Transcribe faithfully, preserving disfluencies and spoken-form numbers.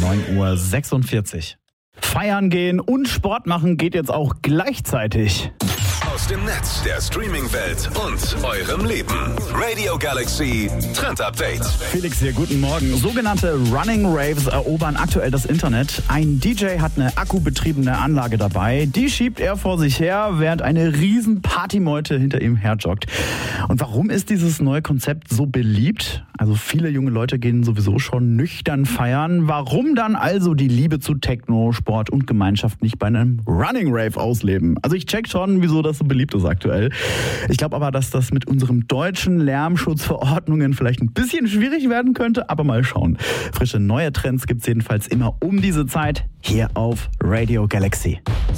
neun Uhr sechsundvierzig. Feiern gehen und Sport machen geht jetzt auch gleichzeitig. Aus dem Netz, der Streaming-Welt und eurem Leben. Radio Galaxy Trend Update. Felix hier, guten Morgen. Sogenannte Running Raves erobern aktuell das Internet. Ein D J hat eine akkubetriebene Anlage dabei. Die schiebt er vor sich her, während eine riesen Partymeute hinter ihm herjoggt. Und warum ist dieses neue Konzept so beliebt? Also viele junge Leute gehen sowieso schon nüchtern feiern. Warum dann also die Liebe zu Techno, Sport und Gemeinschaft nicht bei einem Running Rave ausleben? Also ich check schon, wieso das so beliebt ist aktuell. Ich glaube aber, dass das mit unseren deutschen Lärmschutzverordnungen vielleicht ein bisschen schwierig werden könnte, aber mal schauen. Frische neue Trends gibt es jedenfalls immer um diese Zeit hier auf Radio Galaxy.